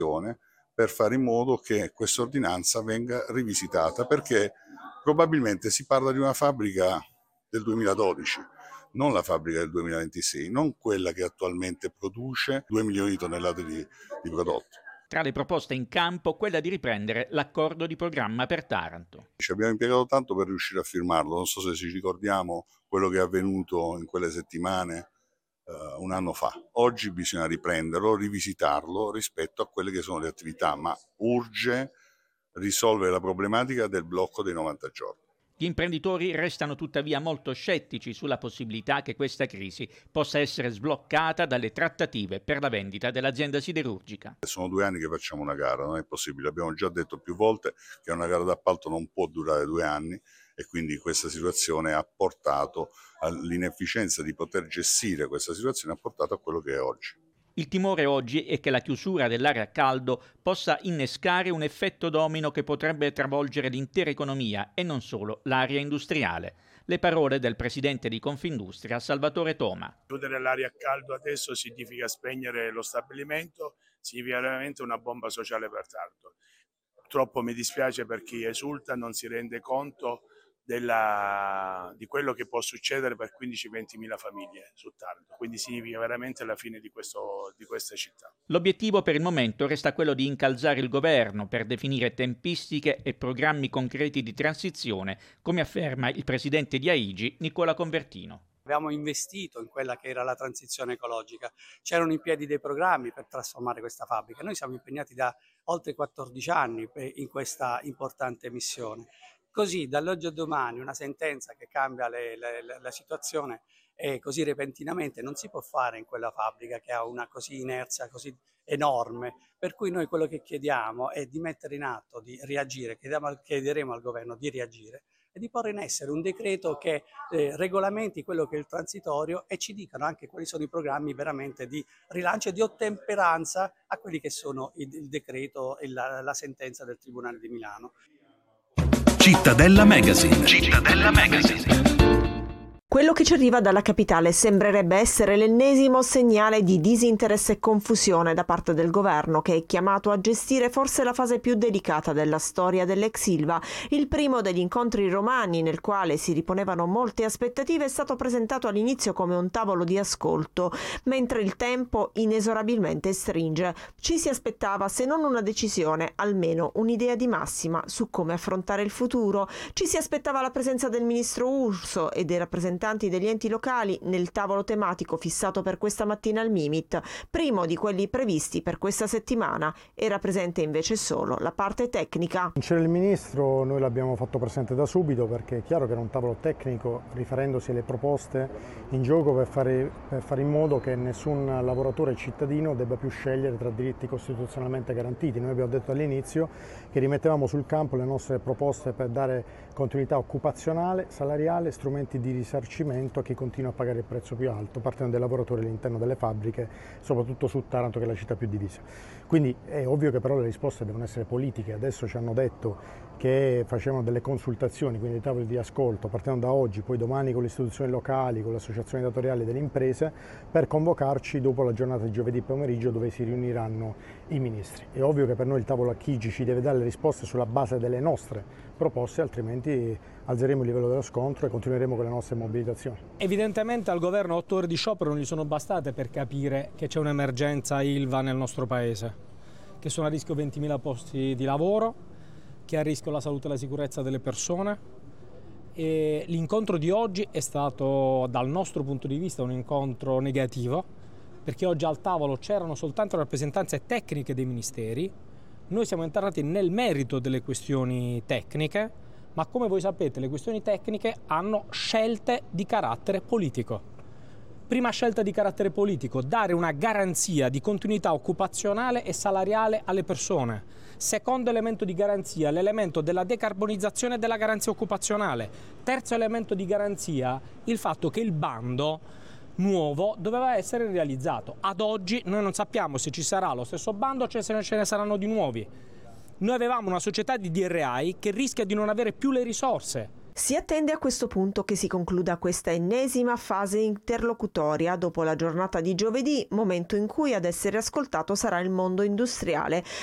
per fare in modo che questa ordinanza venga rivisitata, perché probabilmente si parla di una fabbrica del 2012, non la fabbrica del 2026, non quella che attualmente produce 2 milioni di tonnellate di prodotto. Tra le proposte in campo, quella di riprendere l'accordo di programma per Taranto. Ci abbiamo impiegato tanto per riuscire a firmarlo, non so se ci ricordiamo quello che è avvenuto in quelle settimane un anno fa. Oggi bisogna riprenderlo, rivisitarlo rispetto a quelle che sono le attività, ma urge risolvere la problematica del blocco dei 90 giorni. Gli imprenditori restano tuttavia molto scettici sulla possibilità che questa crisi possa essere sbloccata dalle trattative per la vendita dell'azienda siderurgica. Sono 2 anni che facciamo una gara, non è possibile. Abbiamo già detto più volte che una gara d'appalto non può durare 2 anni e quindi questa situazione ha portato all'inefficienza di poter gestire questa situazione, ha portato a quello che è oggi. Il timore oggi è che la chiusura dell'area a caldo possa innescare un effetto domino che potrebbe travolgere l'intera economia e non solo l'area industriale. Le parole del presidente di Confindustria, Salvatore Toma. Chiudere l'area a caldo adesso significa spegnere lo stabilimento, significa veramente una bomba sociale per Taranto. Purtroppo mi dispiace per chi esulta, non si rende conto di quello che può succedere per 15-20 mila famiglie su Taranto, quindi significa veramente la fine di questa città. L'obiettivo per il momento resta quello di incalzare il governo per definire tempistiche e programmi concreti di transizione, come afferma il presidente di AIGI, Nicola Convertino. Abbiamo investito in quella che era la transizione ecologica, c'erano in piedi dei programmi per trasformare questa fabbrica, noi siamo impegnati da oltre 14 anni in questa importante missione. Così dall'oggi al domani una sentenza che cambia la situazione così repentinamente non si può fare in quella fabbrica che ha una così inerzia così enorme, per cui noi quello che chiediamo è di mettere in atto, di reagire, chiederemo al governo di reagire e di porre in essere un decreto che regolamenti quello che è il transitorio e ci dicano anche quali sono i programmi veramente di rilancio e di ottemperanza a quelli che sono il decreto e la sentenza del Tribunale di Milano. Cittadella Magazine. Cittadella Magazine. Quello che ci arriva dalla capitale sembrerebbe essere l'ennesimo segnale di disinteresse e confusione da parte del governo, che è chiamato a gestire forse la fase più delicata della storia dell'ex Ilva. Il primo degli incontri romani, nel quale si riponevano molte aspettative, è stato presentato all'inizio come un tavolo di ascolto, mentre il tempo inesorabilmente stringe. Ci si aspettava, se non una decisione, almeno un'idea di massima su come affrontare il futuro. Ci si aspettava la presenza del ministro Urso e dei rappresentanti degli enti locali nel tavolo tematico fissato per questa mattina al Mimit. Primo di quelli previsti per questa settimana era presente invece solo la parte tecnica. Non c'era il ministro, noi l'abbiamo fatto presente da subito perché è chiaro che era un tavolo tecnico riferendosi alle proposte in gioco per fare in modo che nessun lavoratore cittadino debba più scegliere tra diritti costituzionalmente garantiti. Noi abbiamo detto all'inizio che rimettevamo sul campo le nostre proposte per dare continuità occupazionale, salariale, strumenti di risarcimento a chi continua a pagare il prezzo più alto, partendo dai lavoratori all'interno delle fabbriche, soprattutto su Taranto che è la città più divisa. Quindi è ovvio che però le risposte devono essere politiche. Adesso ci hanno detto che facevano delle consultazioni, quindi dei tavoli di ascolto, partendo da oggi, poi domani con le istituzioni locali, con le associazioni datoriali delle imprese, per convocarci dopo la giornata di giovedì pomeriggio dove si riuniranno i ministri. È ovvio che per noi il tavolo a Chigi ci deve dare le risposte sulla base delle nostre proposte, altrimenti alzeremo il livello dello scontro e continueremo con le nostre mobilitazioni. Evidentemente al governo 8 ore di sciopero non gli sono bastate per capire che c'è un'emergenza Ilva nel nostro paese, che sono a rischio 20.000 posti di lavoro, che è a rischio la salute e la sicurezza delle persone. E l'incontro di oggi è stato, dal nostro punto di vista, un incontro negativo, perché oggi al tavolo c'erano soltanto rappresentanze tecniche dei ministeri. Noi siamo entrati nel merito delle questioni tecniche, ma come voi sapete le questioni tecniche hanno scelte di carattere politico. Prima scelta di carattere politico, dare una garanzia di continuità occupazionale e salariale alle persone. Secondo elemento di garanzia, l'elemento della decarbonizzazione e della garanzia occupazionale. Terzo elemento di garanzia, il fatto che il bando nuovo doveva essere realizzato. Ad oggi noi non sappiamo se ci sarà lo stesso bando o se ce ne saranno di nuovi. Noi avevamo una società di DRI che rischia di non avere più le risorse Si attende a questo punto che si concluda questa ennesima fase interlocutoria dopo la giornata di giovedì, momento in cui ad essere ascoltato sarà il mondo industriale.